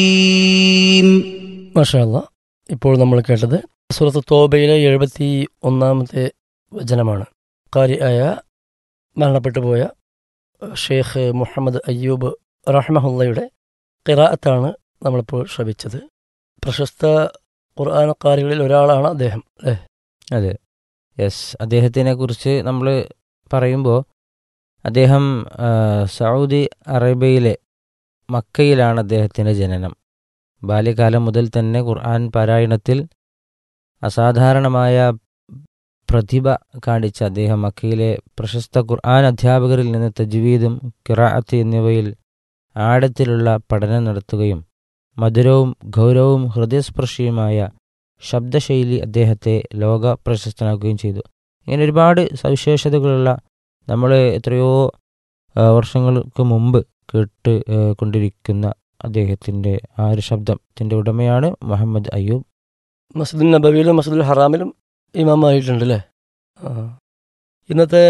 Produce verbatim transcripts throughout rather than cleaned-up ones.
മാഷാ അല്ലാ. ഇപ്പോൾ നമ്മൾ കേട്ടത് സൂറത്ത് തോബയിലെ എഴുപത്തി ഒന്നാമത്തെ വചനമാണ്. ഖാരിയായ മരണപ്പെട്ടു പോയ ഷെയ്ഖ് മുഹമ്മദ് അയ്യൂബ് റഹ്മഹുള്ളയുടെ ഖിറാഅത്താണ് നമ്മളിപ്പോൾ ശ്രവിച്ചത്. പ്രശസ്ത ഖുർആൻ ഖാരികളിൽ ഒരാളാണ് അദ്ദേഹം, അല്ലേ? അതെ, യെസ്. അദ്ദേഹത്തിനെ കുറിച്ച് നമ്മൾ പറയുമ്പോൾ അദ്ദേഹം ആ, സൗദി അറേബ്യയിലെ മക്കയിലാണ് അദ്ദേഹത്തിൻ്റെ ജനനം. ബാല്യകാലം മുതൽ തന്നെ ഖുർആൻ പാരായണത്തിൽ അസാധാരണമായ പ്രതിഭ കാണിച്ച അദ്ദേഹം മക്കയിലെ പ്രശസ്ത ഖുർആൻ അധ്യാപകരിൽ നിന്ന് തജ്വീദും ഖിറാഅത്ത് എന്നിവയിൽ ആഴത്തിലുള്ള പഠനം നടത്തുകയും മധുരവും ഗൗരവവും ഹൃദയസ്പർശിയുമായ ശബ്ദശൈലി അദ്ദേഹത്തെ ലോക പ്രശസ്തനാക്കുകയും ചെയ്തു. ഇങ്ങനെ ഒരുപാട് സവിശേഷതകളുള്ള നമ്മൾ എത്രയോ ആ, വർഷങ്ങൾക്ക് മുമ്പ് കേട്ട് ആ, കൊണ്ടിരിക്കുന്ന അദ്ദേഹത്തിൻ്റെ ആ ഒരു ശബ്ദത്തിൻ്റെ ഉടമയാണ് മുഹമ്മദ് അയ്യൂബ്. മസ്ജിദുൽ നബവിയിലും മസ്ജിദുൽ ഹറാമിലും ഇമാമായിട്ടുണ്ട്, അല്ലേ? ആ. ഇന്നത്തെ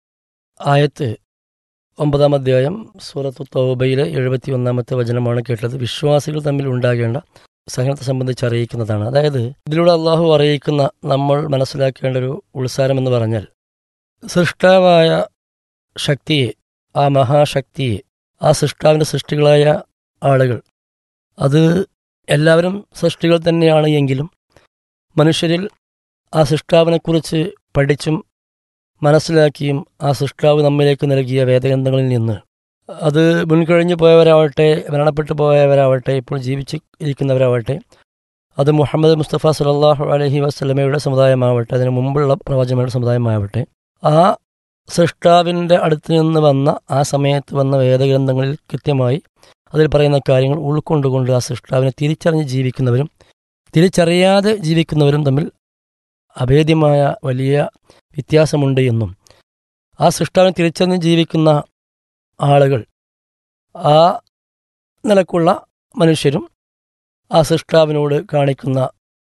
ആയത്ത് ഒമ്പതാം അധ്യായം സൂറത്തു തൗബയിലെ എഴുപത്തി ഒന്നാമത്തെ വചനമാണ് കേട്ടത്. വിശ്വാസികൾ തമ്മിൽ ഉണ്ടാകേണ്ട സഹനത്തെ സംബന്ധിച്ച് അറിയിക്കുന്നതാണ്. അതായത് ഇതിലൂടെ അള്ളാഹു അറിയിക്കുന്ന നമ്മൾ മനസ്സിലാക്കേണ്ട ഒരു ഉത്സാരം എന്ന് പറഞ്ഞാൽ, സൃഷ്ടാവായ ശക്തിയെ, ആ മഹാശക്തിയെ, ആ സൃഷ്ടാവിൻ്റെ സൃഷ്ടികളായ ആളുകൾ, അത് എല്ലാവരും സൃഷ്ടികൾ തന്നെയാണ് എങ്കിലും മനുഷ്യരിൽ ആ സൃഷ്ടാവിനെക്കുറിച്ച് പഠിച്ചും മനസ്സിലാക്കിയും ആ സൃഷ്ടാവ് നമ്മിലേക്ക് നൽകിയ വേദഗ്രന്ഥങ്ങളിൽ നിന്ന്, അത് മുൻകഴിഞ്ഞു പോയവരാവട്ടെ, മരണപ്പെട്ടു പോയവരാവട്ടെ, ഇപ്പോൾ ജീവിച്ച് ഇരിക്കുന്നവരാവട്ടെ, അത് മുഹമ്മദ് മുസ്തഫ സല്ലല്ലാഹു അലൈഹി വസല്ലമയുടെ സമുദായമാവട്ടെ, അതിന് മുമ്പുള്ള പ്രവാചകന്മാരുടെ സമുദായമാവട്ടെ, ആ സൃഷ്ടാവിൻ്റെ അടുത്ത് നിന്ന് വന്ന, ആ സമയത്ത് വന്ന വേദഗ്രന്ഥങ്ങളിൽ കൃത്യമായി അതിൽ പറയുന്ന കാര്യങ്ങൾ ഉൾക്കൊണ്ടുകൊണ്ട് ആ സൃഷ്ടാവിനെ തിരിച്ചറിഞ്ഞ് ജീവിക്കുന്നവരും തിരിച്ചറിയാതെ ജീവിക്കുന്നവരും തമ്മിൽ അഭേദ്യമായ വലിയ വ്യത്യാസമുണ്ട് എന്നും, ആ സൃഷ്ടാവിനെ തിരിച്ചറിഞ്ഞ് ജീവിക്കുന്ന ആളുകൾ, ആ നിലക്കുള്ള മനുഷ്യരും ആ സൃഷ്ടാവിനോട് കാണിക്കുന്ന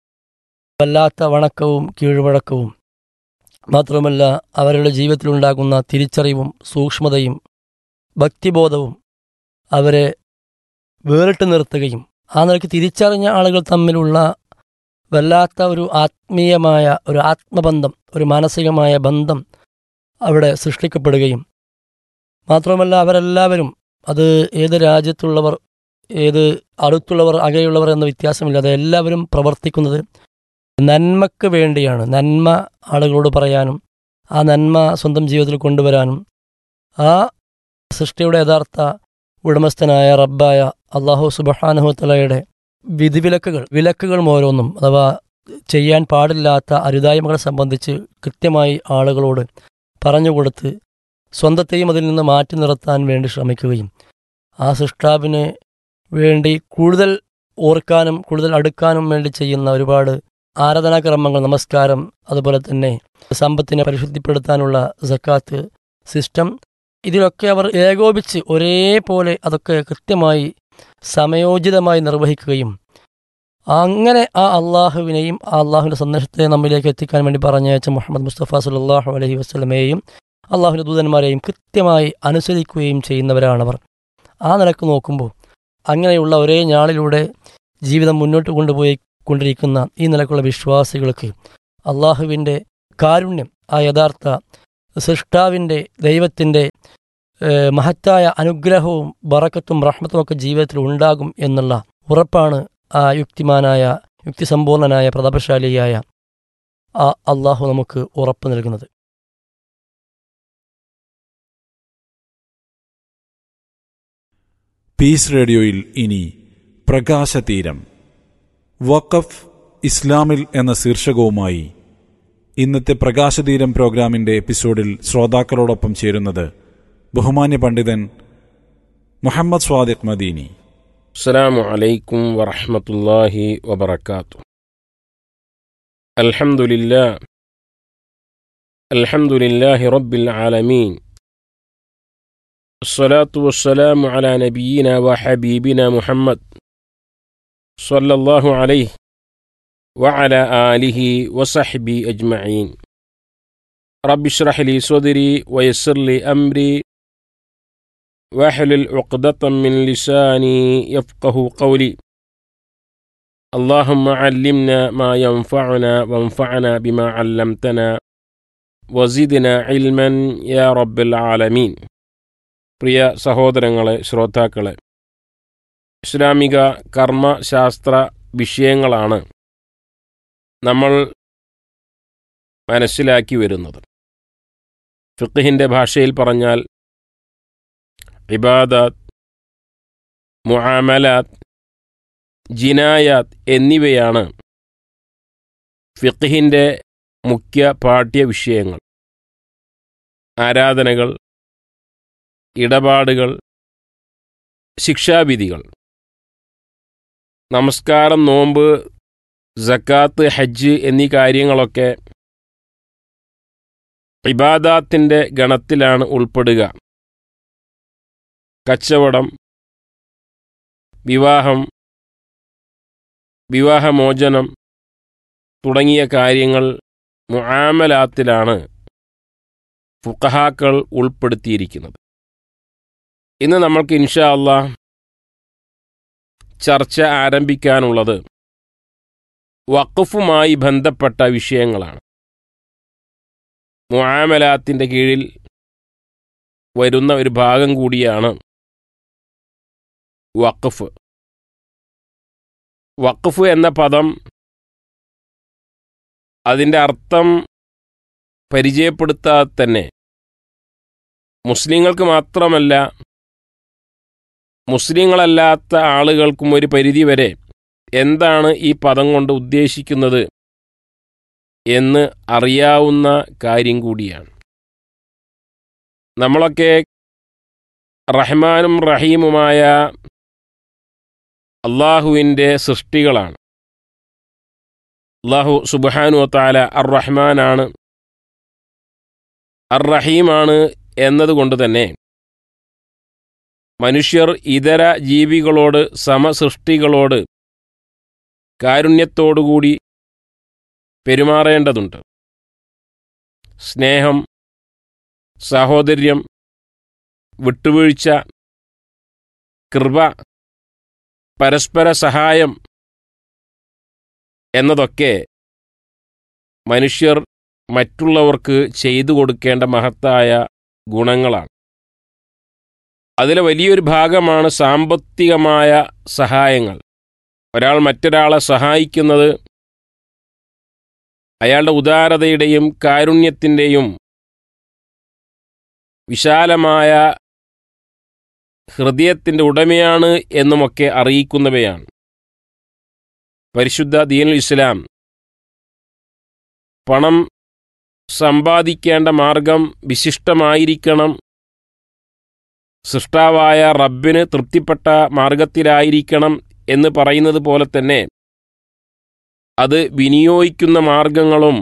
വല്ലാത്ത വണക്കവും കീഴ്വഴക്കവും മാത്രമല്ല അവരുടെ ജീവിതത്തിലുണ്ടാകുന്ന തിരിച്ചറിവും സൂക്ഷ്മതയും ഭക്തിബോധവും അവരെ വേറിട്ട് നിർത്തുകയും ആ നിലയ്ക്ക് തിരിച്ചറിഞ്ഞ ആളുകൾ തമ്മിലുള്ള വല്ലാത്ത ഒരു ആത്മീയമായ ഒരു ആത്മബന്ധം, ഒരു മാനസികമായ ബന്ധം അവിടെ സൃഷ്ടിക്കപ്പെടുകയും മാത്രമല്ല അവരെല്ലാവരും, അത് ഏത് രാജ്യത്തുള്ളവർ, ഏത് അടുത്തുള്ളവർ, അകലെയുള്ളവർ എന്ന വ്യത്യാസമില്ലാതെ എല്ലാവരും പ്രവർത്തിക്കുന്നത് നന്മയ്ക്ക് വേണ്ടിയാണ്. നന്മ ആളുകളോട് പറയാനും ആ നന്മ സ്വന്തം ജീവിതത്തിൽ കൊണ്ടുവരാനും ആ സൃഷ്ടിയുടെ യഥാർത്ഥ ഉടമസ്ഥനായ റബ്ബായ അള്ളാഹു സുബ്ഹാനഹു വതആലയുടെ വിധിവിലക്കുകൾ വിലക്കുകൾ ഓരോന്നും, അഥവാ ചെയ്യാൻ പാടില്ലാത്ത അരുതായ്മകളെ സംബന്ധിച്ച് കൃത്യമായി ആളുകളോട് പറഞ്ഞുകൊടുത്ത് സ്വന്തത്തെയും അതിൽ നിന്ന് മാറ്റി നിർത്താൻ വേണ്ടി ശ്രമിക്കുകയും ആ സൃഷ്ടാവിന് വേണ്ടി കൂടുതൽ ഓർക്കാനും കൂടുതൽ അടുക്കാനും വേണ്ടി ചെയ്യുന്ന ഒരുപാട് ആരാധനാക്രമങ്ങൾ, നമസ്കാരം, അതുപോലെ തന്നെ സമ്പത്തിനെ പരിശുദ്ധിപ്പെടുത്താനുള്ള സക്കാത്ത് സിസ്റ്റം, ഇതിലൊക്കെ അവർ ഏകോപിച്ച് ഒരേപോലെ അതൊക്കെ കൃത്യമായി സമയോചിതമായി നിർവഹിക്കുകയും അങ്ങനെ ആ അള്ളാഹുവിനെയും ആ അള്ളാഹുവിൻ്റെ സന്ദേശത്തെ നമ്മിലേക്ക് എത്തിക്കാൻ വേണ്ടി പറഞ്ഞയച്ച മുഹമ്മദ് മുസ്തഫ സല്ലല്ലാഹു അലൈഹി വസല്ലമയെയും അള്ളാഹുവിൻ്റെ ദൂതന്മാരെയും കൃത്യമായി അനുസരിക്കുകയും ചെയ്യുന്നവരാണവർ. ആ നിലക്ക് നോക്കുമ്പോൾ അങ്ങനെയുള്ള ഒരേ ഞാളിലൂടെ ജീവിതം മുന്നോട്ട് കൊണ്ടുപോയി കൊണ്ടിരിക്കുന്ന ഈ നിലക്കുള്ള വിശ്വാസികൾക്ക് അള്ളാഹുവിൻ്റെ കാരുണ്യം, ആ യഥാർത്ഥ സൃഷ്ടാവിൻ്റെ ദൈവത്തിൻ്റെ മഹത്തായ അനുഗ്രഹവും ബറക്കത്തും റഹ്മത്തും ഒക്കെ ജീവിതത്തിൽ ഉണ്ടാകും എന്നുള്ള ഉറപ്പാണ് ആ യുക്തിമാനായ യുക്തിസമ്പൂർണനായ പ്രതാപശാലിയായ ആ അള്ളാഹു നമുക്ക് ഉറപ്പ് നൽകുന്നത്. പീസ് റേഡിയോയിൽ ഇനി പ്രകാശതീരം, വഖഫ് ഇസ്ലാമിൽ എന്ന ശീർഷകവുമായി ഇന്നത്തെ പ്രകാശതീരം പ്രോഗ്രാമിന്റെ എപ്പിസോഡിൽ ശ്രോതാക്കളോടൊപ്പം ചേരുന്നത് ബഹുമാന്യ പണ്ഡിതൻ മുഹമ്മദ് സ്വാദിഖ് മദീനി. അസ്സലാമു അലൈക്കും വറഹ്മത്തുള്ളാഹി വബറകാതുഹു. അൽഹംദുലില്ലാഹ് അൽഹംദുലില്ലാഹി റബ്ബിൽ ആലമീൻ. അസ്സലാത്തു വസ്സലാമു അലാ നബിയിനാ വഹബീബിനാ മുഹമ്മദ് സ്വല്ലല്ലാഹു അലൈഹി വഅലാ ആലിഹി വസഹ്ബി അജ്മഈൻ. റബ്ബി ഇശ്റഹ് ലി സ്വദ്രി വയസ്സിർ ലി അംരി വഹ്ലുൽ ഉഖ്ദതം മിൻ ലിസാനി യഫ്ഖഹു ഖൗലി. اللهم علمنا ما ينفعنا وانفعنا بما علمتنا وزدنا علما يا رب العالمين. പ്രിയ സഹോദരങ്ങളെ, ശ്രോതാക്കളെ, ഇസ്ലാമിക കർമ്മശാസ്ത്ര വിഷയങ്ങളാണ് നമ്മൾ മനസ്സിലാക്കി വരുന്നത്. ഫിഖ്ഹിൻ്റെ ഭാഷയിൽ പറഞ്ഞാൽ ഇബാദത്ത്, മുആമലാത്ത്, ജിനായാത്ത് എന്നിവയാണ് ഫിഖ്ഹിൻ്റെ മുഖ്യ പാഠ്യ വിഷയങ്ങൾ. ആരാധനകൾ, ഇടപാടുകൾ, ശിക്ഷാവിധികൾ, നമസ്കാരം, നോമ്പ്, സക്കാത്ത്, ഹജ്ജ് എന്നീ കാര്യങ്ങളൊക്കെ ഇബാദാത്തിൻ്റെ ഗണത്തിലാണ് ഉൾപ്പെടുക. കച്ചവടം, വിവാഹം, വിവാഹമോചനം തുടങ്ങിയ കാര്യങ്ങൾ മുആമലാത്തിലാണ് ഫുഖഹാക്കൾ ഉൾപ്പെടുത്തിയിരിക്കുന്നത്. ഇന്ന് നമ്മൾക്ക് ഇൻഷാ അല്ലാഹ് ചർച്ച ആരംഭിക്കാനുള്ളത് വഖഫുമായി ബന്ധപ്പെട്ട വിഷയങ്ങളാണ്. മുആമലാത്തിൻ്റെ കീഴിൽ വരുന്ന ഒരു ഭാഗം കൂടിയാണ് വഖഫ്. വഖഫ് എന്ന പദം, അതിൻ്റെ അർത്ഥം പരിചയപ്പെടുത്താതെ തന്നെ മുസ്ലിങ്ങൾക്ക് മാത്രമല്ല, മുസ്ലിങ്ങളല്ലാത്ത ആളുകൾക്കും ഒരു പരിധിവരെ എന്താണ് ഈ പദം കൊണ്ട് ഉദ്ദേശിക്കുന്നത് എന്ന് അറിയാവുന്ന കാര്യം കൂടിയാണ്. നമ്മളൊക്കെ റഹ്മാനും റഹീമുമായ അള്ളാഹുവിൻ്റെ സൃഷ്ടികളാണ്. അള്ളാഹു സുബ്ഹാനഹു വ തആല അർ റഹ്മാനാണ്, അർ റഹീമാണ് എന്നതുകൊണ്ട് തന്നെ മനുഷ്യർ ഇതര ജീവികളോട്, സമസൃഷ്ടികളോട് കാരുണ്യത്തോടുകൂടി പെരുമാറേണ്ടതുണ്ട്. സ്നേഹം, സാഹോദര്യം, വിട്ടുവീഴ്ച, കൃപ, പരസ്പര സഹായം എന്നതൊക്കെ മനുഷ്യർ മറ്റുള്ളവർക്ക് ചെയ്തു കൊടുക്കേണ്ട മഹത്തായ ഗുണങ്ങളാണ്. അതിലെ വലിയൊരു ഭാഗമാണ് സാമ്പത്തികമായ സഹായങ്ങൾ. ഒരാൾ മറ്റൊരാളെ സഹായിക്കുന്നത് അയാളുടെ ഉദാരതയുടെയും കാരുണ്യത്തിൻ്റെയും വിശാലമായ ഹൃദയത്തിൻ്റെ ഉടമയാണ് എന്നുമൊക്കെ അറിയിക്കുന്നവയാണ്. പരിശുദ്ധ ദീനുൽ ഇസ്ലാം പണം സമ്പാദിക്കേണ്ട മാർഗം വിശിഷ്ടമായിരിക്കണം, സൃഷ്ടാവായ റബ്ബിന് തൃപ്തിപ്പെട്ട മാർഗത്തിലായിരിക്കണം എന്ന് പറയുന്നത് പോലെ തന്നെ അത് വിനിയോഗിക്കുന്ന മാർഗങ്ങളും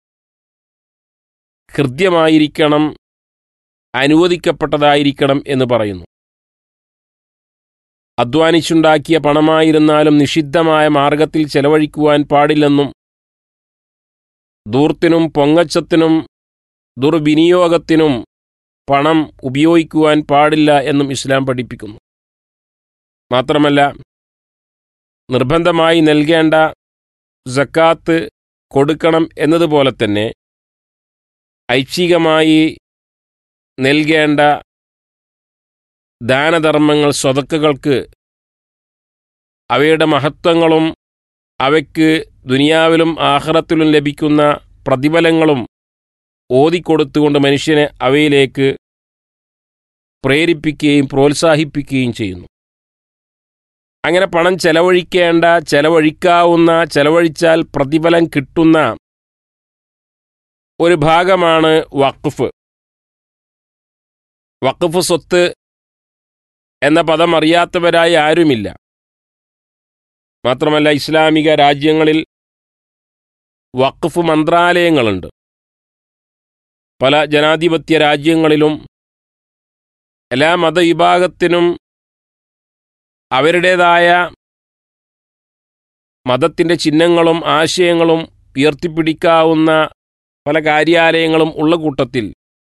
ഹൃദ്യമായിരിക്കണം, അനുവദിക്കപ്പെട്ടതായിരിക്കണം എന്ന് പറയുന്നു. അധ്വാനിച്ചുണ്ടാക്കിയ പണമായിരുന്നാലും നിഷിദ്ധമായ മാർഗത്തിൽ ചെലവഴിക്കുവാൻ പാടില്ലെന്നും ധൂർത്തിനും പൊങ്ങച്ചത്തിനും ദുർവിനിയോഗത്തിനും പണം ഉപയോഗിക്കുവാൻ പാടില്ല എന്നും ഇസ്ലാം പഠിപ്പിക്കുന്നു. മാത്രമല്ല, നിർബന്ധമായി നൽകേണ്ട സക്കാത്ത് കൊടുക്കണം എന്നതുപോലെ തന്നെ ഐച്ഛികമായി നൽകേണ്ട ദാനധർമ്മങ്ങൾ, സ്വതക്കകൾക്ക് അവയുടെ മഹത്വങ്ങളും അവയ്ക്ക് ദുനിയാവിലും ആഖിറത്തിലും ലഭിക്കുന്ന പ്രതിഫലങ്ങളും ഓതിക്കൊടുത്തുകൊണ്ട് മനുഷ്യനെ അവയിലേക്ക് പ്രേരിപ്പിക്കുകയും പ്രോത്സാഹിപ്പിക്കുകയും ചെയ്യുന്നു. അങ്ങനെ പണം ചെലവഴിക്കേണ്ട, ചെലവഴിക്കാവുന്ന, ചെലവഴിച്ചാൽ പ്രതിഫലം കിട്ടുന്ന ഒരു ഭാഗമാണ് വഖഫ്. വഖഫ് സ്വത്ത് എന്ന പദം അറിയാത്തവരായി ആരുമില്ല. മാത്രമല്ല, ഇസ്ലാമിക രാജ്യങ്ങളിൽ വഖഫ് മന്ത്രാലയങ്ങളുണ്ട്. പല ജനാധിപത്യ രാജ്യങ്ങളിലും എല്ലാ മതവിഭാഗത്തിനും അവരുടേതായ മതത്തിൻ്റെ ചിഹ്നങ്ങളും ആശയങ്ങളും ഉയർത്തിപ്പിടിക്കാവുന്ന പല കാര്യാലയങ്ങളും ഉള്ള കൂട്ടത്തിൽ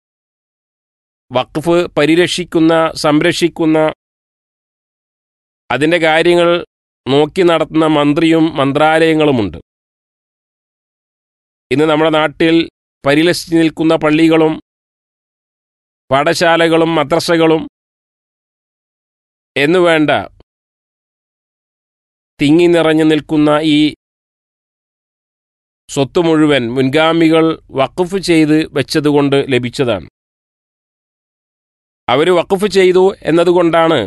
വഖഫ് പരിരക്ഷിക്കുന്ന, സംരക്ഷിക്കുന്ന, അതിൻ്റെ കാര്യങ്ങൾ നോക്കി നടത്തുന്ന മന്ത്രിയും മന്ത്രാലയങ്ങളുമുണ്ട്. ഇന്ന് നമ്മുടെ നാട്ടിൽ പരിലസിച്ച് നിൽക്കുന്ന പള്ളികളും പാഠശാലകളും മദ്രസകളും എന്നുവേണ്ട തിങ്ങി നിറഞ്ഞു നിൽക്കുന്ന ഈ സ്വത്ത് മുഴുവൻ മുൻഗാമികൾ വഖഫ് ചെയ്ത് വെച്ചതുകൊണ്ട് ലഭിച്ചതാണ്. അവർ വഖഫ് ചെയ്തു എന്നതുകൊണ്ടാണ്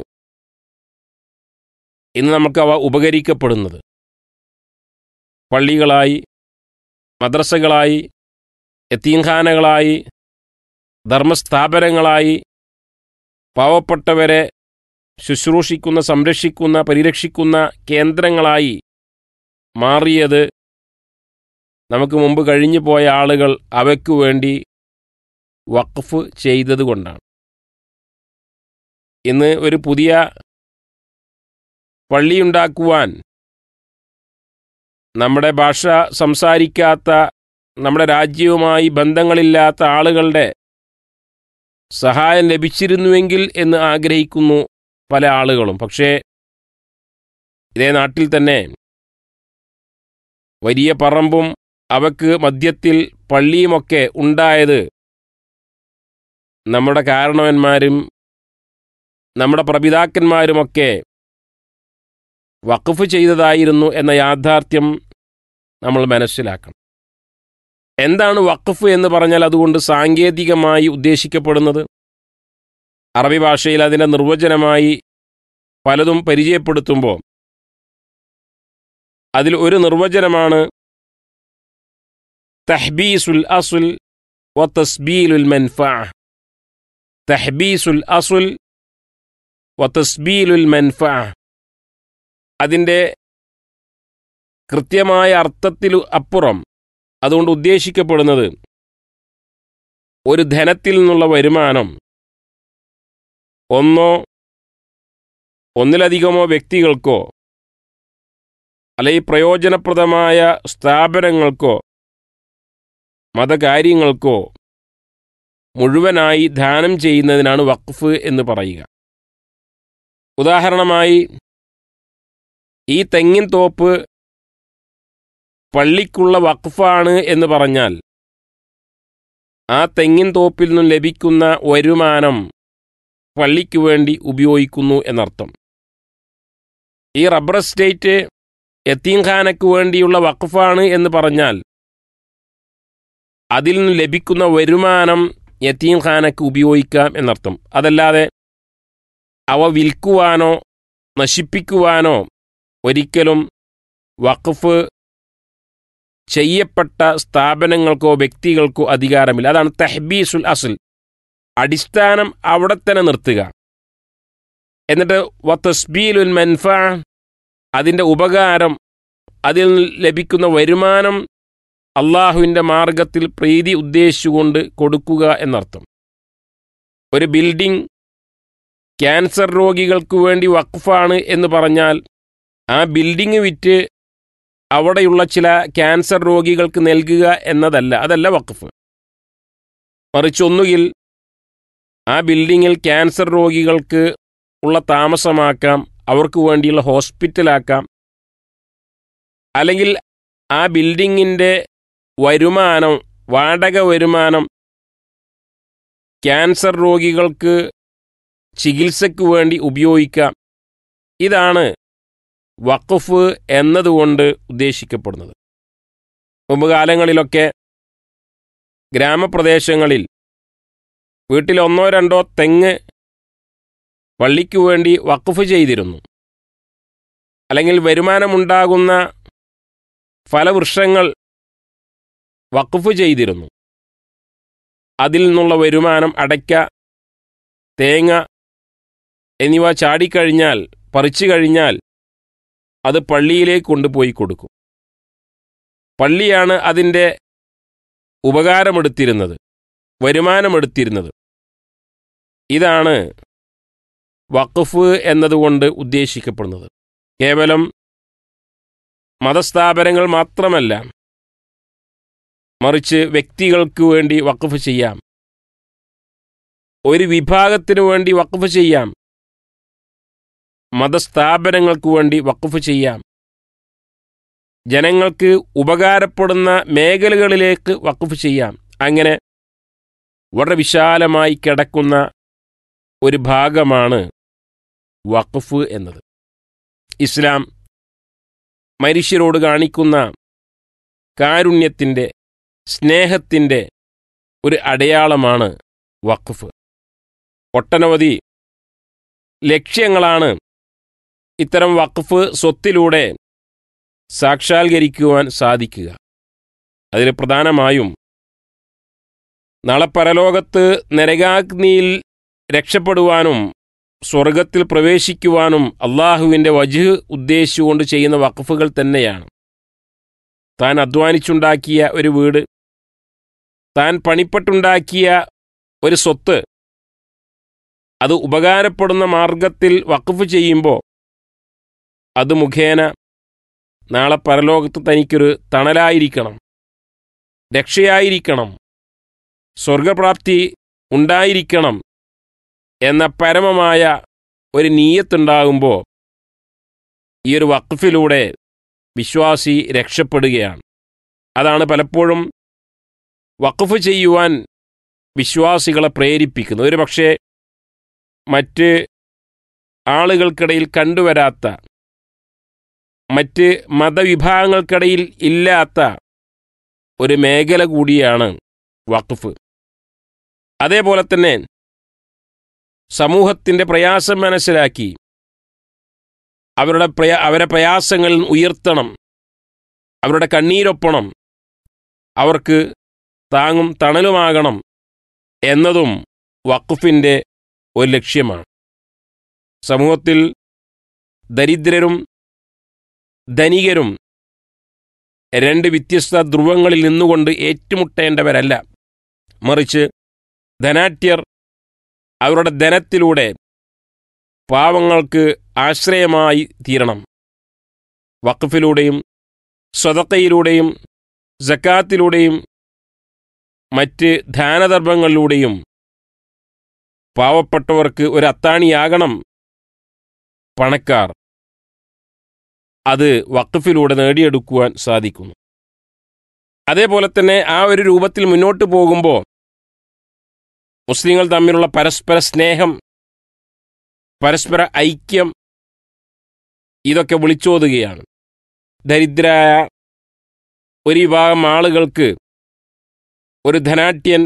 ഇന്ന് നമുക്ക് അവ ഉപകരിക്കപ്പെടുന്നത്. പള്ളികളായി, മദ്രസകളായി, യതീംഖാനകളായി, ധർമ്മസ്ഥാപനങ്ങളായി പാവപ്പെട്ടവരെ ശുശ്രൂഷിക്കുന്ന, സംരക്ഷിക്കുന്ന, പരിരക്ഷിക്കുന്ന കേന്ദ്രങ്ങളായി മാറിയത് നമുക്ക് മുമ്പ് കഴിഞ്ഞു പോയ ആളുകൾ അവയ്ക്കു വേണ്ടി വഖഫ് ചെയ്തതുകൊണ്ടാണ്. ഇന്ന് ഒരു പുതിയ പള്ളിയുണ്ടാക്കുവാൻ നമ്മുടെ ഭാഷ സംസാരിക്കാത്ത, നമ്മുടെ രാജ്യവുമായി ബന്ധങ്ങളില്ലാത്ത ആളുകളുടെ സഹായം ലഭിച്ചിരുന്നുവെങ്കിൽ എന്ന് ആഗ്രഹിക്കുന്നു പല ആളുകളും. പക്ഷേ ഇതേ നാട്ടിൽ തന്നെ വലിയ പറമ്പും അവക്ക് മധ്യത്തിൽ പള്ളിയുമൊക്കെ ഉണ്ടായത് നമ്മുടെ കാരണവന്മാരും നമ്മുടെ പ്രപിതാക്കന്മാരുമൊക്കെ വഖഫ് ചെയ്തതായിരുന്നു എന്ന യാഥാർത്ഥ്യം നമ്മൾ മനസ്സിലാക്കണം. എന്താണ് വഖഫ് എന്ന് പറഞ്ഞാൽ അതുകൊണ്ട് സാങ്കേതികമായി ഉദ്ദേശിക്കപ്പെടുന്നത്? അറബി ഭാഷയിൽ അതിൻ്റെ നിർവചനമായി പലതും പരിചയപ്പെടുത്തുമ്പോൾ അതിൽ ഒരു നിർവചനമാണ് തഹ്ബീസുൽ അസ്ൽ വ തസ്ബീലുൽ മൻഫഅ. തഹ്ബീസുൽ അസ്ൽ വ തസ്ബീലുൽ മൻഫഅ. അതിൻ്റെ കൃത്യമായ അർത്ഥത്തിൽ അപ്പുറം അതുകൊണ്ട് ഉദ്ദേശിക്കപ്പെടുന്നത് ഒരു ധനത്തിൽ നിന്നുള്ള വരുമാനം ഒന്നോ ഒന്നിലധികമോ വ്യക്തികൾക്കോ അല്ലെങ്കിൽ പ്രയോജനപ്രദമായ സ്ഥാപനങ്ങൾക്കോ മതകാര്യങ്ങൾക്കോ മുഴുവനായി ദാനം ചെയ്യുന്നതിനാണ് വഖഫ് എന്ന് പറയുക. ഉദാഹരണമായി, ഈ തെങ്ങിൻ തോപ്പ് പള്ളിക്കുള്ള വഖഫാണ് എന്ന് പറഞ്ഞാൽ ആ തെങ്ങിൻ തോപ്പിൽ നിന്നും ലഭിക്കുന്ന വരുമാനം പള്ളിക്കു വേണ്ടി ഉപയോഗിക്കുന്നു എന്നർത്ഥം. ഈ റബ്ബർ എസ്റ്റേറ്റ് യതീംഖാനയ്ക്ക് വേണ്ടിയുള്ള വഖഫാണ് എന്ന് പറഞ്ഞാൽ അതിൽ നിന്ന് ലഭിക്കുന്ന വരുമാനം യതീംഖാനയ്ക്ക് ഉപയോഗിക്കാം എന്നർത്ഥം. അതല്ലാതെ അവ വിൽക്കുവാനോ നശിപ്പിക്കുവാനോ ഒരിക്കലും വഖഫ് ചെയ്യപ്പെട്ട സ്ഥാപനങ്ങൾക്കോ വ്യക്തികൾക്കോ അധികാരമില്ല. അതാണ് തഹ്ബീസുൽ അസ്ൽ. അടിസ്ഥാനം അവിടെ തന്നെ നിർത്തുക. എന്നിട്ട് വ തസ്ബീലുൽ മൻഫഅ, അതിൻ്റെ ഉപകാരം, അതിൽ ലഭിക്കുന്ന വരുമാനം അള്ളാഹുവിൻ്റെ മാർഗത്തിൽ പ്രീതി ഉദ്ദേശിച്ചുകൊണ്ട് കൊടുക്കുക എന്നർത്ഥം. ഒരു ബിൽഡിംഗ് ക്യാൻസർ രോഗികൾക്ക് വേണ്ടി വഖഫാണ് എന്ന് പറഞ്ഞാൽ ആ ബിൽഡിംഗ് വിറ്റ് അവിടെയുള്ള ചില ക്യാൻസർ രോഗികൾക്ക് നൽകുക എന്നതല്ല, അതല്ല വഖഫ്. മറിച്ച് ഒന്നുകിൽ ആ ബിൽഡിങ്ങിൽ ക്യാൻസർ രോഗികൾക്ക് ഉള്ള താമസമാക്കാം, അവർക്ക് വേണ്ടിയുള്ള ഹോസ്പിറ്റലാക്കാം, അല്ലെങ്കിൽ ആ ബിൽഡിങ്ങിൻ്റെ വരുമാനം, വാടക വരുമാനം ക്യാൻസർ രോഗികൾക്ക് ചികിത്സയ്ക്ക് വേണ്ടി ഉപയോഗിക്കാം. ഇതാണ് വഖഫ് എന്നതുകൊണ്ട് ഉദ്ദേശിക്കപ്പെടുന്നത്. മുമ്പ് കാലങ്ങളിലൊക്കെ ഗ്രാമപ്രദേശങ്ങളിൽ വീട്ടിൽ ഒന്നോ രണ്ടോ തെങ്ങ് പള്ളിക്കു വേണ്ടി വഖഫ് ചെയ്തിരുന്നു. അല്ലെങ്കിൽ വരുമാനമുണ്ടാകുന്ന ഫലവൃക്ഷങ്ങൾ വഖഫ് ചെയ്തിരുന്നു. അതിൽ നിന്നുള്ള വരുമാനം അടയ്ക്ക, തേങ്ങ എന്നിവ ചാടിക്കഴിഞ്ഞാൽ, പറിച്ചു കഴിഞ്ഞാൽ അത് പള്ളിയിലേക്ക് കൊണ്ടുപോയി കൊടുക്കും. പള്ളിയാണ് അതിൻ്റെ ഉപകാരമെടുത്തിരുന്നത്, വരുമാനമെടുത്തിരുന്നത്. ഇതാണ് വഖഫ് എന്നതുകൊണ്ട് ഉദ്ദേശിക്കപ്പെടുന്നത്. കേവലം മതസ്ഥാപനങ്ങൾ മാത്രമല്ല, മറിച്ച് വ്യക്തികൾക്ക് വേണ്ടി വഖഫ് ചെയ്യാം, ഒരു വിഭാഗത്തിനു വേണ്ടി വഖഫ് ചെയ്യാം, മതസ്ഥാപനങ്ങൾക്ക് വേണ്ടി വഖഫ് ചെയ്യാം. ജനങ്ങൾക്ക് ഉപകാരപ്പെടുന്ന മേഖലകളിലേക്ക് വഖഫ് ചെയ്യാം. അങ്ങനെ വളരെ വിശാലമായി കിടക്കുന്ന ഒരു ഭാഗമാണ് വഖഫ് എന്നത്. ഇസ്ലാം മനുഷ്യരോട് കാണിക്കുന്ന കാരുണ്യത്തിൻ്റെ, സ്നേഹത്തിൻ്റെ ഒരു അടയാളമാണ് വഖഫ്. ഒട്ടനവധി ലക്ഷ്യങ്ങളാണ് ഇത്തരം വഖഫ് സ്വത്തിലൂടെ സാക്ഷാത്കരിക്കുവാൻ സാധിക്കുക. അതിൽ പ്രധാനമായും നാളെ പരലോകത്ത് നരകാഗ്നിയിൽ രക്ഷപ്പെടുവാനും സ്വർഗത്തിൽ പ്രവേശിക്കുവാനും അള്ളാഹുവിൻ്റെ വജ്ഹ് ഉദ്ദേശിച്ചുകൊണ്ട് ചെയ്യുന്ന വഖഫുകൾ തന്നെയാണ്. താൻ അധ്വാനിച്ചുണ്ടാക്കിയ ഒരു വീട്, താൻ പണിപ്പെട്ടുണ്ടാക്കിയ ഒരു സ്വത്ത്, അത് ഉപകാരപ്പെടുന്ന മാർഗത്തിൽ വഖഫ് ചെയ്യുമ്പോൾ അത് മുഖേന നാളെ പരലോകത്ത് തനിക്കൊരു തണലായിരിക്കണം, രക്ഷയായിരിക്കണം, സ്വർഗപ്രാപ്തി ഉണ്ടായിരിക്കണം എന്ന പരമമായ ഒരു നീയത്തുണ്ടാകുമ്പോൾ ഈ ഒരു വഖഫിലൂടെ വിശ്വാസി രക്ഷപ്പെടുകയാണ്. അതാണ് പലപ്പോഴും വഖഫ് ചെയ്യുവാൻ വിശ്വാസികളെ പ്രേരിപ്പിക്കുന്നത്. ഒരു പക്ഷേ മറ്റ് ആളുകൾക്കിടയിൽ കണ്ടുവരാത്ത, മറ്റ് മതവിഭാഗങ്ങൾക്കിടയിൽ ഇല്ലാത്ത ഒരു മേഖല കൂടിയാണ് വഖഫ്. അതേപോലെ തന്നെ സമൂഹത്തിൻ്റെ പ്രയാസം മനസ്സിലാക്കി അവരുടെ പ്രയാ അവരെ പ്രയാസങ്ങളിൽ ഉയർത്തണം, അവരുടെ കണ്ണീരൊപ്പണം, അവർക്ക് താങ്ങും തണലുമാകണം എന്നതും വഖഫിൻ്റെ ഒരു ലക്ഷ്യമാണ്. സമൂഹത്തിൽ ദരിദ്രരും ധനികരും രണ്ട് വ്യത്യസ്ത ധ്രുവങ്ങളിൽ നിന്നുകൊണ്ട് ഏറ്റുമുട്ടേണ്ടവരല്ല, മറിച്ച് ധനാഢ്യർ അവരുടെ ധനത്തിലൂടെ പാവങ്ങൾക്ക് ആശ്രയമായി തീരണം. വഖഫിലൂടെയും സ്വതക്കയിലൂടെയും സക്കാത്തിലൂടെയും മറ്റ് ദാനധർമ്മങ്ങളിലൂടെയും പാവപ്പെട്ടവർക്ക് ഒരു അത്താണിയാകണം പണക്കാർ. അത് വഖഫിലൂടെ നേടിയെടുക്കുവാൻ സാധിക്കുന്നു. അതേപോലെ തന്നെ ആ ഒരു രൂപത്തിൽ മുന്നോട്ട് പോകുമ്പോൾ മുസ്ലിങ്ങൾ തമ്മിലുള്ള പരസ്പര സ്നേഹം, പരസ്പര ഐക്യം, ഇതൊക്കെ വിളിച്ചോതുകയാണ്. ദരിദ്രരായ ഒരു വിഭാഗം ആളുകൾക്ക് ഒരു ധനാഢ്യൻ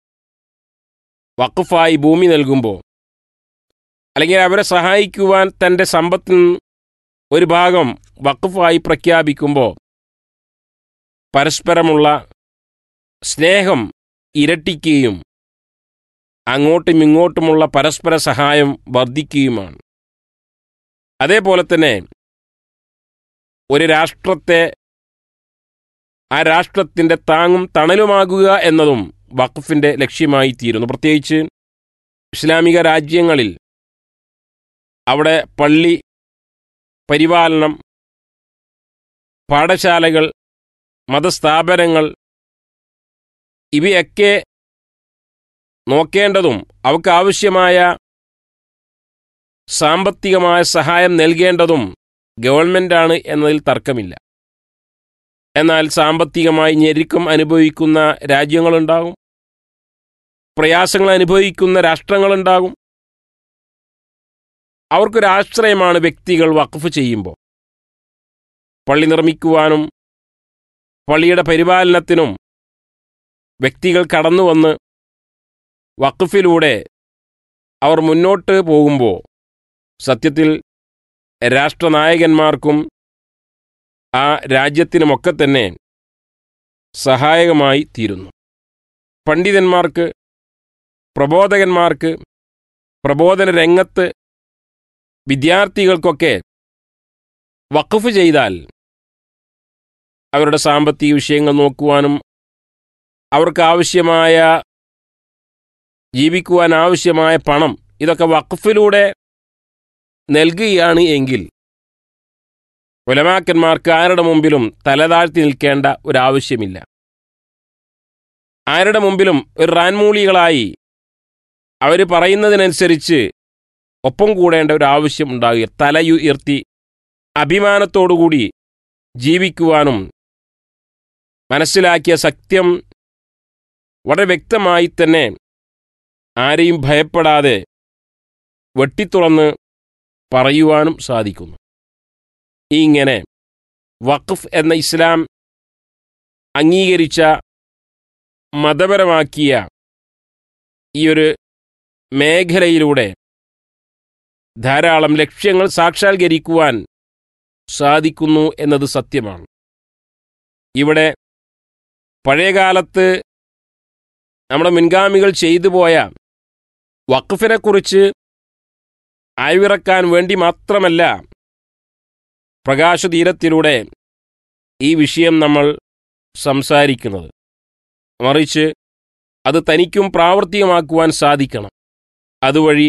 വഖഫായി ഭൂമി നൽകുമ്പോൾ, അല്ലെങ്കിൽ അവരെ സഹായിക്കുവാൻ തൻ്റെ സമ്പത്തിൽ ഒരു ഭാഗം വഖഫായി പ്രഖ്യാപിക്കുമ്പോൾ പരസ്പരമുള്ള സ്നേഹം ഇരട്ടിക്കുകയും അങ്ങോട്ടും ഇങ്ങോട്ടുമുള്ള പരസ്പര സഹായം വർദ്ധിക്കുകയുമാണ്. അതേപോലെ തന്നെ ഒരു രാഷ്ട്രത്തെ, ആ രാഷ്ട്രത്തിൻ്റെ താങ്ങും തണലുമാകുക എന്നതും വഖഫിൻ്റെ ലക്ഷ്യമായി തീരുന്നു. പ്രത്യേകിച്ച് ഇസ്ലാമിക രാജ്യങ്ങളിൽ അവിടെ പള്ളി പരിപാലനം, പാഠശാലകൾ, മതസ്ഥാപനങ്ങൾ ഇവയൊക്കെ നോക്കേണ്ടതും അവർക്ക് ആവശ്യമായ സാമ്പത്തികമായ സഹായം നൽകേണ്ടതും ഗവൺമെൻറ്റാണ് എന്നതിൽ തർക്കമില്ല. എന്നാൽ സാമ്പത്തികമായി ഞെരുക്കം അനുഭവിക്കുന്ന രാജ്യങ്ങളുണ്ടാകും, പ്രയാസങ്ങൾ അനുഭവിക്കുന്ന രാഷ്ട്രങ്ങളുണ്ടാകും. അവർക്കൊരാശ്രയമാണ് വ്യക്തികൾ വഖഫ് ചെയ്യുമ്പോൾ. പള്ളി നിർമ്മിക്കുവാനും പള്ളിയുടെ പരിപാലനത്തിനും വ്യക്തികൾ കടന്നുവന്ന് വഖഫിലൂടെ അവർ മുന്നോട്ട് പോകുമ്പോൾ സത്യത്തിൽ രാഷ്ട്രനായകന്മാർക്കും ആ രാജ്യത്തിനുമൊക്കെ തന്നെ സഹായകമായി തീരുന്നു. പണ്ഡിതന്മാർക്ക്, പ്രബോധകന്മാർക്ക്, പ്രബോധന രംഗത്ത് വിദ്യാർത്ഥികൾക്കൊക്കെ വഖഫ് ചെയ്താൽ അവരുടെ സാമ്പത്തിക വിഷയങ്ങൾ നോക്കുവാനും അവർക്ക് ആവശ്യമായ ജീവിക്കുവാൻ ആവശ്യമായ പണം ഇതൊക്കെ വഖഫിലൂടെ നൽകുകയാണ് എങ്കിൽ ഉലമാക്കന്മാർക്ക് ആരുടെ മുമ്പിലും തലതാഴ്ത്തി നിൽക്കേണ്ട ഒരാവശ്യമില്ല. ആരുടെ മുമ്പിലും ഒരു റാൻമൂളികളായി അവർ പറയുന്നതിനനുസരിച്ച് ഒപ്പം കൂടേണ്ട ഒരു ആവശ്യം ഉണ്ടാകുക. തലയുയർത്തി അഭിമാനത്തോടുകൂടി ജീവിക്കുവാനും മനസ്സിലാക്കിയ സത്യം വളരെ വ്യക്തമായി തന്നെ ആരെയും ഭയപ്പെടാതെ വെട്ടിത്തുറന്ന് പറയുവാനും സാധിക്കുന്നു. ഇങ്ങനെ വഖഫ് എന്ന ഇസ്ലാം അംഗീകരിച്ച മതപരമാക്കിയ ഈ ഒരു മേഖലയിലൂടെ ധാരാളം ലക്ഷ്യങ്ങൾ സാക്ഷാത്കരിക്കുവാൻ സാധിക്കുന്നു എന്നത് സത്യമാണ്. ഇവിടെ പഴയകാലത്ത് നമ്മുടെ മുൻഗാമികൾ ചെയ്തു പോയ വഖഫിനെക്കുറിച്ച് ആയ്വിറക്കാൻ വേണ്ടി മാത്രമല്ല പ്രകാശതീരത്തിലൂടെ ഈ വിഷയം നമ്മൾ സംസാരിക്കുന്നത്, മറിച്ച് അത് തനിക്കും പ്രാവർത്തികമാക്കുവാൻ സാധിക്കണം. അതുവഴി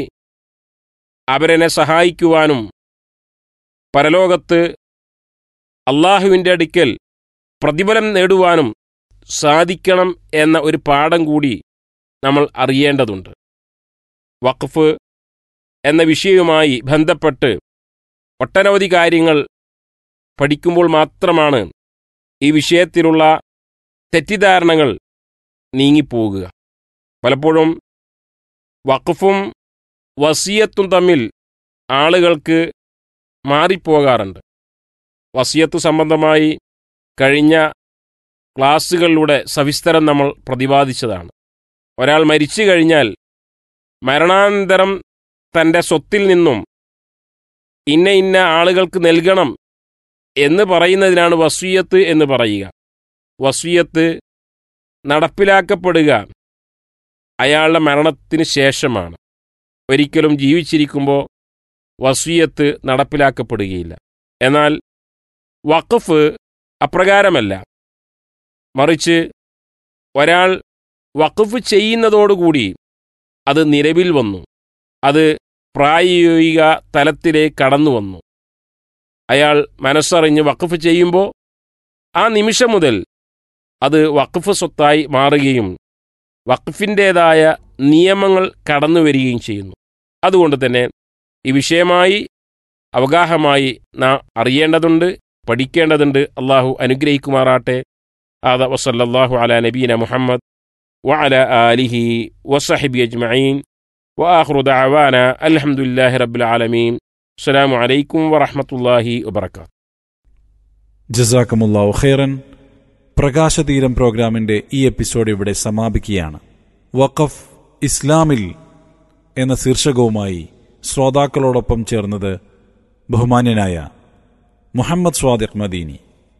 അവരെന്നെ സഹായിക്കുവാനും പരലോകത്ത് അള്ളാഹുവിൻ്റെ അടുക്കൽ പ്രതിഫലം നേടുവാനും സാധിക്കണം എന്ന ഒരു പാഠം കൂടി നമ്മൾ അറിയേണ്ടതുണ്ട്. വഖഫ് എന്ന വിഷയവുമായി ബന്ധപ്പെട്ട് ഒട്ടനവധി കാര്യങ്ങൾ പഠിക്കുമ്പോൾ മാത്രമാണ് ഈ വിഷയത്തിലുള്ള തെറ്റിദ്ധാരണകൾ നീങ്ങിപ്പോകുക. പലപ്പോഴും വഖഫും വസിയത്തും തമ്മിൽ ആളുകൾക്ക് മാറിപ്പോകാറുണ്ട്. വസിയത്ത് സംബന്ധമായി കഴിഞ്ഞ ക്ലാസ്സുകളിലൂടെ സവിസ്തരം നമ്മൾ പ്രതിപാദിച്ചതാണ്. ഒരാൾ മരിച്ചു കഴിഞ്ഞാൽ മരണാനന്തരം തൻ്റെ സ്വത്തിൽ നിന്നും ഇന്ന ഇന്ന ആളുകൾക്ക് നൽകണം എന്ന് പറയുന്നതിനാണ് വസിയത്ത് എന്ന് പറയുക. വസിയത്ത് നടപ്പിലാക്കപ്പെടുക അയാളുടെ മരണത്തിന് ശേഷമാണ്. ഒരിക്കലും ജീവിച്ചിരിക്കുമ്പോൾ വസിയത്ത് നടപ്പിലാക്കപ്പെടുകയില്ല. എന്നാൽ വഖഫ് അപ്രകാരമല്ല. മറിച്ച് ഒരാൾ വഖഫ് ചെയ്യുന്നതോടുകൂടി അത് നിലവിൽ വന്നു, അത് പ്രായോഗിക തലത്തിലേക്ക് കടന്നു വന്നു. അയാൾ മനസ്സറിഞ്ഞ് വഖഫ് ചെയ്യുമ്പോൾ ആ നിമിഷം മുതൽ അത് വഖഫ് സ്വത്തായി മാറുകയും വഖഫിൻ്റേതായ നിയമങ്ങൾ കടന്നു വരികയും ചെയ്യുന്നു. അതുകൊണ്ട് തന്നെ ഈ വിഷയമായി അവഗാഹമായി നാം അറിയേണ്ടതുണ്ട്, പഠിക്കേണ്ടതുണ്ട്. അള്ളാഹു അനുഗ്രഹിക്കുമാറാട്ടെ. ആദ വസല്ലല്ലാഹു അലാ നബീന മുഹമ്മദ് വഅലാ ആലിഹി വസഹബി അജ്മഈൻ വആഖിറു ദഅവാന അൽഹംദുലില്ലാഹി റബ്ബിൽ ആലമീൻ. അസ്സലാമു അലൈക്കും വറഹ്മത്തുള്ളാഹി വബറകാതുഹു. ജസാക്കമുല്ലാഹു ഖൈറൻ. പ്രകാശതീരം പ്രോഗ്രാമിന്റെ ഈ എപ്പിസോഡ് ഇവിടെ സമാപിക്കുകയാണ്. വഖഫ് ഇസ്ലാമിൽ എന്ന ശീർഷകവുമായി ശ്രോതാക്കളോടൊപ്പം ചേർന്നത് ബഹുമാന്യനായ മുഹമ്മദ് സ്വാദിഖ് മദീനി.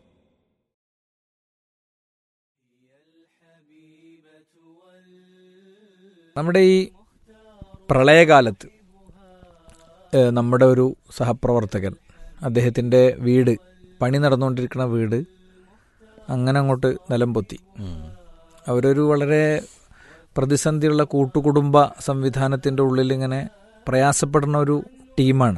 നമ്മുടെ ഈ പ്രളയകാലത്ത് നമ്മുടെ ഒരു സഹപ്രവർത്തകൻ, അദ്ദേഹത്തിൻ്റെ വീട്, പണി നടന്നുകൊണ്ടിരിക്കുന്ന വീട് അങ്ങനെ അങ്ങോട്ട് നിലം പൊത്തി. അവരൊരു വളരെ പ്രതിസന്ധിയുള്ള കൂട്ടുകുടുംബ സംവിധാനത്തിൻ്റെ ഉള്ളിൽ ഇങ്ങനെ പ്രയാസപ്പെടുന്ന ഒരു ടീമാണ്.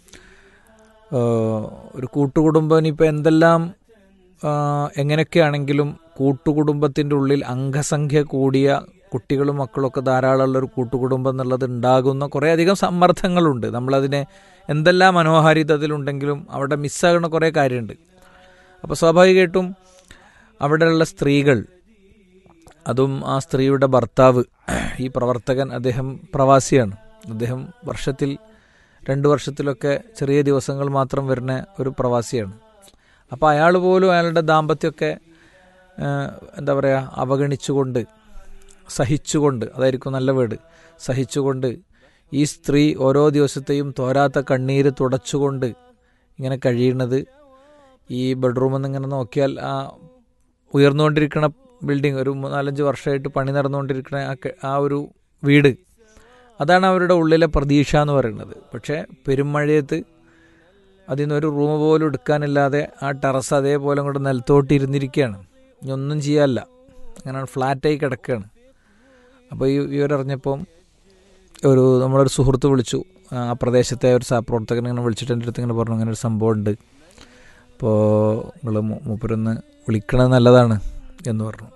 ഒരു കൂട്ടുകുടുംബം ഇനിയിപ്പോൾ എന്തെല്ലാം എങ്ങനെയൊക്കെയാണെങ്കിലും കൂട്ടുകുടുംബത്തിൻ്റെ ഉള്ളിൽ അംഗസംഖ്യ കൂടിയ കുട്ടികളും മക്കളൊക്കെ ധാരാളമുള്ളൊരു കൂട്ടുകുടുംബം എന്നുള്ളത് ഉണ്ടാകുന്ന കുറേയധികം സമ്മർദ്ദങ്ങളുണ്ട്. നമ്മളതിനെ എന്തെല്ലാം മനോഹാരിതത്തിലുണ്ടെങ്കിലും അവിടെ മിസ്സാകുന്ന കുറേ കാര്യമുണ്ട്. അപ്പോൾ സ്വാഭാവികമായിട്ടും അവിടെയുള്ള സ്ത്രീകൾ, അതും ആ സ്ത്രീയുടെ ഭർത്താവ്, ഈ പ്രവർത്തകൻ അദ്ദേഹം പ്രവാസിയാണ്. അദ്ദേഹം വർഷത്തിൽ രണ്ട് വർഷത്തിലൊക്കെ ചെറിയ ദിവസങ്ങൾ മാത്രം വരുന്ന ഒരു പ്രവാസിയാണ്. അപ്പോൾ അയാൾ പോലും അയാളുടെ ദാമ്പത്യമൊക്കെ എന്താ പറയുക അവഗണിച്ചുകൊണ്ട്, സഹിച്ചുകൊണ്ട്, അതായിരിക്കും നല്ല വേർഡ്, സഹിച്ചുകൊണ്ട് ഈ സ്ത്രീ ഓരോ ദിവസത്തെയും തോരാത്ത കണ്ണീര് തുടച്ചുകൊണ്ട് ഇങ്ങനെ കഴിയുന്നത്, ഈ ബെഡ്റൂമിൽ നിന്ന് ഇങ്ങനെ നോക്കിയാൽ ആ ഉയർന്നുകൊണ്ടിരിക്കുന്ന ബിൽഡിംഗ്, ഒരു നാലഞ്ച് വർഷമായിട്ട് പണി നടന്നുകൊണ്ടിരിക്കുന്ന ആ ഒരു വീട്, അതാണ് അവരുടെ ഉള്ളിലെ പ്രതീക്ഷ എന്ന് പറയുന്നത്. പക്ഷേ പെരുമഴയത്ത് അതിൽ നിന്നൊരു റൂം പോലും എടുക്കാനില്ലാതെ ആ ടെറസ് അതേപോലെ അങ്ങോട്ട് നിലത്തോട്ട് ഇരുന്നിരിക്കുകയാണ്. ഇനി ഒന്നും ചെയ്യാനില്ല, അങ്ങനെ ഫ്ലാറ്റായി കിടക്കുകയാണ്. അപ്പോൾ ഈ ഇവരറിഞ്ഞപ്പം ഒരു നമ്മളൊരു സുഹൃത്ത് വിളിച്ചു. ആ പ്രദേശത്തെ ഒരു സഹപ്രവർത്തകൻ ഇങ്ങനെ വിളിച്ചിട്ട് എൻ്റെ അടുത്ത് ഇങ്ങനെ പറഞ്ഞു, അങ്ങനെ ഒരു സംഭവം ഉണ്ട്, അപ്പോൾ നിങ്ങൾ മൂപ്പരൊന്ന് വിളിക്കണത് നല്ലതാണ് എന്ന് പറഞ്ഞു.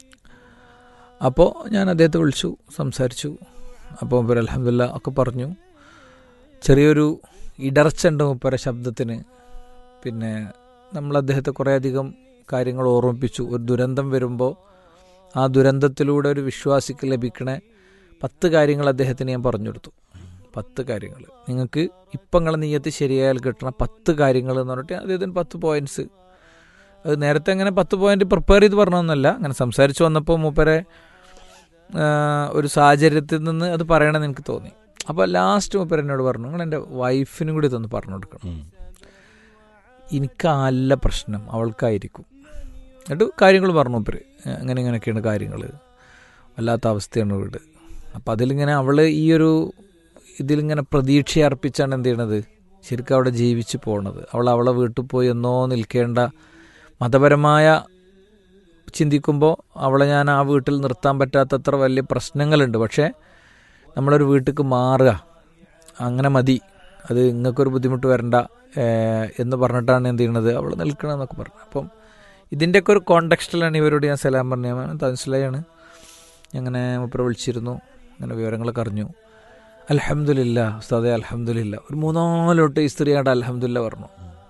അപ്പോൾ ഞാൻ അദ്ദേഹത്തെ വിളിച്ചു, സംസാരിച്ചു. അപ്പോൾ മൂപ്പര് അൽഹംദുലില്ലാ ഒക്കെ പറഞ്ഞു. ചെറിയൊരു ഇടർച്ച ഉണ്ട് മൂപ്പരെ ശബ്ദത്തിന്. പിന്നെ നമ്മൾ അദ്ദേഹത്തെ കുറേയധികം കാര്യങ്ങൾ ഓർമ്മിപ്പിച്ചു. ഒരു ദുരന്തം വരുമ്പോൾ ആ ദുരന്തത്തിലൂടെ ഒരു വിശ്വാസിക്ക് ലഭിക്കണ പത്ത് കാര്യങ്ങൾ അദ്ദേഹത്തിന് ഞാൻ പറഞ്ഞു കൊടുത്തു. പത്ത് കാര്യങ്ങൾ നിങ്ങൾക്ക് ഇപ്പം നിങ്ങളെ നീയത്ത് ശരിയായാൽ കിട്ടണ പത്ത് കാര്യങ്ങൾ എന്ന് പറഞ്ഞിട്ട് അദ്ദേഹത്തിന് പത്ത് പോയിൻറ്റ്സ്. അത് നേരത്തെ അങ്ങനെ പത്ത് പോയിന്റ് പ്രിപ്പയർ ചെയ്ത് പറഞ്ഞൊന്നുമല്ല, അങ്ങനെ സംസാരിച്ച് വന്നപ്പോൾ മൂപ്പരെ ഒരു സാഹചര്യത്തിൽ നിന്ന് അത് പറയണമെന്ന് എനിക്ക് തോന്നി. അപ്പോൾ ലാസ്റ്റ് മൂപ്പര് എന്നോട് പറഞ്ഞു, നിങ്ങൾ എൻ്റെ വൈഫിനും കൂടി ഇതൊന്ന് പറഞ്ഞു കൊടുക്കണം, എനിക്കല്ല പ്രശ്നം അവൾക്കായിരിക്കും. എന്നിട്ട് കാര്യങ്ങൾ പറഞ്ഞു മൂപ്പര്, അങ്ങനെ ഇങ്ങനെയൊക്കെയാണ് കാര്യങ്ങൾ, വല്ലാത്ത അവസ്ഥയാണ് വീട്. അപ്പം അതിലിങ്ങനെ അവൾ ഈ ഒരു ഇതിലിങ്ങനെ പ്രതീക്ഷ അർപ്പിച്ചാണ് എന്ത് ചെയ്യണത്, ശരിക്കും അവിടെ ജീവിച്ച് പോകണത്. അവൾ അവളെ വീട്ടിൽ പോയി എന്നോ നിൽക്കേണ്ട, മതപരമായ ചിന്തിക്കുമ്പോൾ അവളെ ഞാൻ ആ വീട്ടിൽ നിർത്താൻ പറ്റാത്തത്ര വലിയ പ്രശ്നങ്ങളുണ്ട്. പക്ഷേ നമ്മളൊരു വീട്ടിലേക്ക് മാറുക, അങ്ങനെ മതി, അത് നിങ്ങൾക്കൊരു ബുദ്ധിമുട്ട് വരണ്ട എന്ന് പറഞ്ഞിട്ടാണ് എന്ത് ചെയ്യണത് അവൾ നിൽക്കണമെന്നൊക്കെ പറഞ്ഞു. അപ്പം ഇതിൻ്റെയൊക്കെ ഒരു കോണ്ടെക്സ്റ്റിലാണ് ഇവരോട് ഞാൻ സലാം പറഞ്ഞു. മനസ്സിലായാണ്, അങ്ങനെ മുപ്പര വിളിച്ചിരുന്നു, അങ്ങനെ വിവരങ്ങളൊക്കെ അറിഞ്ഞു. അൽഹംദുലില്ലാ ഉസ്താദേ അൽഹംദുലില്ലാ, ഒരു മൂന്നാലോട്ട് ഈ സ്ത്രീയായിട്ട് അൽഹംദുലില്ലാ പറഞ്ഞു.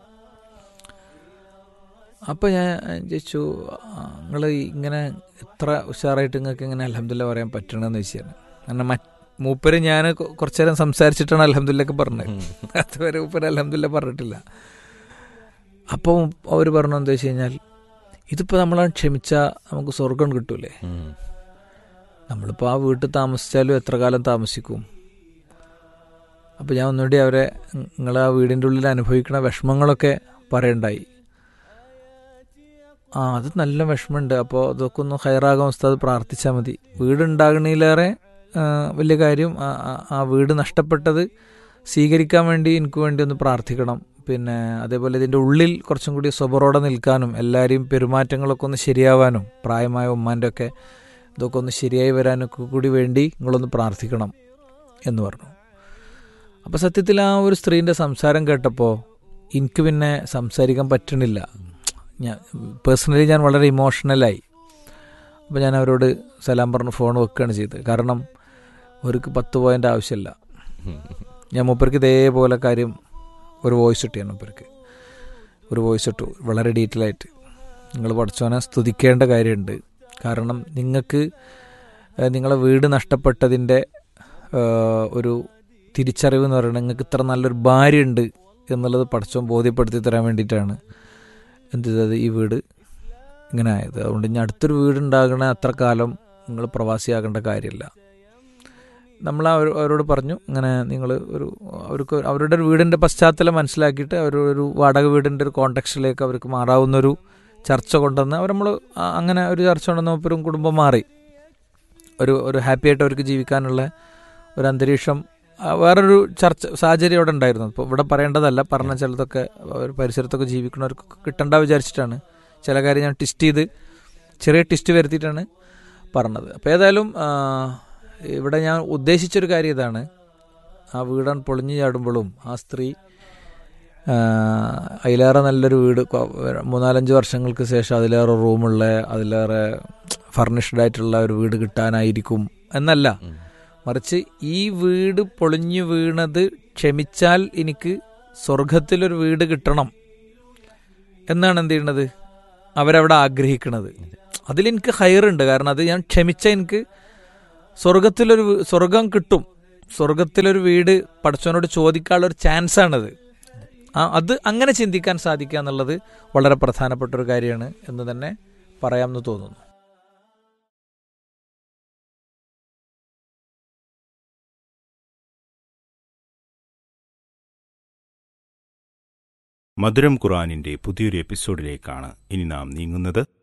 അപ്പോൾ ഞാൻ ചോദിച്ചു, നിങ്ങൾ ഇങ്ങനെ ഇത്ര ഉഷാറായിട്ട് നിങ്ങൾക്ക് ഇങ്ങനെ അൽഹംദുലില്ലാ പറയാൻ പറ്റണമെന്ന് ചോദിച്ചാണ്. കാരണം മറ്റ് മൂപ്പര് ഞാൻ കുറച്ചു നേരം സംസാരിച്ചിട്ടാണ് അൽഹംദുലില്ലൊക്കെ പറഞ്ഞത്, അതുവരെ മൂപ്പര് അൽഹംദുലില്ലാ പറഞ്ഞിട്ടില്ല. അപ്പോൾ അവർ പറഞ്ഞു എന്താ വെച്ച് കഴിഞ്ഞാൽ, ഇതിപ്പോൾ നമ്മളെ ക്ഷമിച്ചാൽ നമുക്ക് സ്വർഗം കിട്ടൂലേ, നമ്മളിപ്പോൾ ആ വീട്ടിൽ താമസിച്ചാലും എത്ര കാലം താമസിക്കും. അപ്പോൾ ഞാൻ ഒന്നുകൂടി അവരെ നിങ്ങൾ ആ വീടിൻ്റെ ഉള്ളിൽ അനുഭവിക്കുന്ന വിഷമങ്ങളൊക്കെ പറയണ്ടായി. ആ അത് നല്ല വിഷമമുണ്ട്, അപ്പോൾ അതൊക്കെ ഒന്ന് ഹൈറാകാൻ ഉസ്താദ് പ്രാർത്ഥിച്ചാൽ മതി. വീടുണ്ടാകണേലേറെ വലിയ കാര്യം ആ വീട് നഷ്ടപ്പെട്ടത് സ്വീകരിക്കാൻ വേണ്ടി എനിക്ക് വേണ്ടി ഒന്ന് പ്രാർത്ഥിക്കണം. പിന്നെ അതേപോലെ ഇതിൻ്റെ ഉള്ളിൽ കുറച്ചും കൂടി സ്വബറോടെ നിൽക്കാനും എല്ലാവരെയും പെരുമാറ്റങ്ങളൊക്കെ ഒന്ന് ശരിയാവാനും പ്രായമായ ഉമ്മാൻ്റെ ഒക്കെ ഇതൊക്കെ ഒന്ന് ശരിയായി വരാനൊക്കെ കൂടി വേണ്ടി നിങ്ങളൊന്ന് പ്രാർത്ഥിക്കണം എന്ന് പറഞ്ഞു. അപ്പോൾ സത്യത്തിൽ ആ ഒരു സ്ത്രീൻ്റെ സംസാരം കേട്ടപ്പോൾ എനിക്ക് പിന്നെ സംസാരിക്കാൻ പറ്റണില്ല. ഞാൻ പേഴ്സണലി ഞാൻ വളരെ ഇമോഷണലായി. അപ്പോൾ ഞാൻ അവരോട് സലാം പറഞ്ഞ് ഫോൺ വെക്കുകയാണ് ചെയ്തത്. കാരണം അവർക്ക് പത്ത് പോയിൻ്റ് ആവശ്യമില്ല. ഞാൻ മൂപ്പർക്ക് ഇതേപോലെ കാര്യം ഒരു വോയിസ് ഇട്ടു, ഞാൻ മൂപ്പർക്ക് ഒരു വോയിസ് ഇട്ടു വളരെ ഡീറ്റെയിൽ ആയിട്ട്. നിങ്ങൾ പഠിച്ചോനെ സ്തുതിക്കേണ്ട കാര്യമുണ്ട്. കാരണം നിങ്ങൾക്ക് നിങ്ങളെ വീട് നഷ്ടപ്പെട്ടതിൻ്റെ ഒരു തിരിച്ചറിവ് എന്ന് പറയുന്നത് നിങ്ങൾക്ക് ഇത്ര നല്ലൊരു ഭാര്യ ഉണ്ട് എന്നുള്ളത് പഠിച്ചോൻ ബോധ്യപ്പെടുത്തി തരാൻ വേണ്ടിയിട്ടാണ് എന്ത് ചെയ്തത്, ഈ വീട് ഇങ്ങനെ ആയത്. അതുകൊണ്ട് ഇനി അടുത്തൊരു വീടുണ്ടാകണ അത്ര കാലം നിങ്ങൾ പ്രവാസിയാകേണ്ട കാര്യമില്ല. നമ്മൾ അവർ അവരോട് പറഞ്ഞു, ഇങ്ങനെ നിങ്ങൾ ഒരു അവർക്ക് അവരുടെ ഒരു വീടിൻ്റെ പശ്ചാത്തലം മനസ്സിലാക്കിയിട്ട് അവരൊരു വാടക വീടിൻ്റെ ഒരു കോണ്ടെക്സ്റ്റിലേക്ക് അവർക്ക് മാറാവുന്നൊരു ചർച്ച കൊണ്ടുവന്ന് അവർ നമ്മൾ അങ്ങനെ ഒരു ചർച്ച കൊണ്ടുവന്നപ്പോഴും കുടുംബം മാറി. ഒരു ഒരു ഹാപ്പി ആയിട്ട് അവർക്ക് ജീവിക്കാനുള്ള ഒരു അന്തരീക്ഷം, വേറൊരു ചർച്ച സാഹചര്യം അവിടെ ഉണ്ടായിരുന്നു. അപ്പോൾ ഇവിടെ പറയേണ്ടതല്ല, പറഞ്ഞ ചിലതൊക്കെ ഒരു പരിസരത്തൊക്കെ ജീവിക്കുന്നവർക്കൊക്കെ കിട്ടണ്ട വിചാരിച്ചിട്ടാണ് ചില കാര്യം ഞാൻ ട്വിസ്റ്റ് ചെയ്ത് ചെറിയ ട്വിസ്റ്റ് വരുത്തിയിട്ടാണ് പറഞ്ഞത്. അപ്പോൾ ഏതായാലും ഇവിടെ ഞാൻ ഉദ്ദേശിച്ചൊരു കാര്യം ഇതാണ്, ആ വീടാണ് പൊളിഞ്ഞു ചാടുമ്പോഴും ആ സ്ത്രീ അതിലേറെ നല്ലൊരു വീട് മൂന്നാലഞ്ച് വർഷങ്ങൾക്ക് ശേഷം അതിലേറെ റൂമുള്ള അതിലേറെ ഫർണിഷ്ഡ് ആയിട്ടുള്ള ഒരു വീട് കിട്ടാനായിരിക്കും എന്നല്ല, മറിച്ച് ഈ വീട് പൊളിഞ്ഞു വീണത് ക്ഷമിച്ചാൽ എനിക്ക് സ്വർഗത്തിലൊരു വീട് കിട്ടണം എന്നാണ് എന്ത് ചെയ്യണത് അവരവിടെ ആഗ്രഹിക്കുന്നത്. അതിലെനിക്ക് ഹൈറുണ്ട്, കാരണം അത് ഞാൻ ക്ഷമിച്ച എനിക്ക് സ്വർഗത്തിലൊരു സ്വർഗം കിട്ടും, സ്വർഗത്തിലൊരു വീട് പടച്ചവനോട് ചോദിക്കാനുള്ളൊരു ചാൻസാണത്. ആ അത് അങ്ങനെ ചിന്തിക്കാൻ സാധിക്കുക എന്നുള്ളത് വളരെ പ്രധാനപ്പെട്ട ഒരു കാര്യമാണ് എന്ന് തന്നെ പറയാമെന്ന് തോന്നുന്നു. മധുരം ഖുർആനിന്റെ പുതിയൊരു എപ്പിസോഡിലേക്കാണ് ഇനി നാം നീങ്ങുന്നത്.